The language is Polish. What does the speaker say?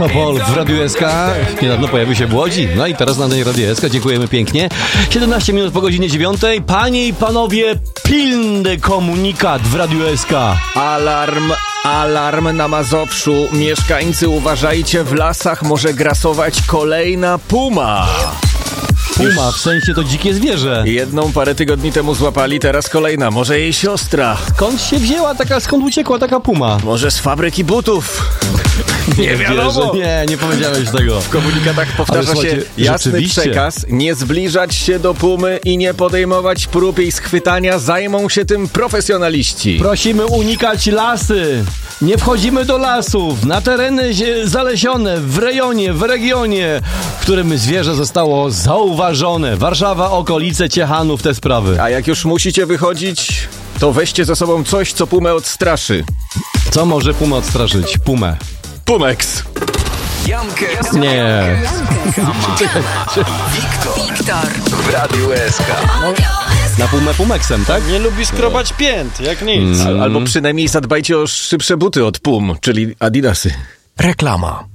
Opol w Radiu SK niedawno pojawił się w Łodzi, no i teraz na tej Radiu SK dziękujemy pięknie. 17 minut po godzinie 9. Panie i panowie, pilny komunikat w Radiu SK. Alarm na Mazowszu. Mieszkańcy, uważajcie, w lasach może grasować kolejna puma. Puma, w sensie to dzikie zwierzę. Jedną parę tygodni temu złapali, teraz kolejna. Może jej siostra. Skąd uciekła taka puma? Może z fabryki butów. Nie wiadomo. Nie powiedziałeś tego. W komunikatach powtarza się jasny przekaz. Nie zbliżać się do pumy i nie podejmować prób jej schwytania. Zajmą się tym profesjonaliści. Prosimy unikać lasy. Nie wchodzimy do lasów, na tereny zalesione, w rejonie, w regionie, w którym zwierzę zostało zauważone. Warszawa, okolice, Ciechanów, te sprawy. A jak już musicie wychodzić, to weźcie ze sobą coś, co pumę odstraszy. Co może pumę odstraszyć? Pumę. Pumex. Nie. Wiktor w Radiu SK. Na pumę Pumexem, tak? Nie lubi skrobać pięt, jak nic. Albo przynajmniej zadbajcie o szybsze buty od pum, czyli adidasy. Reklama.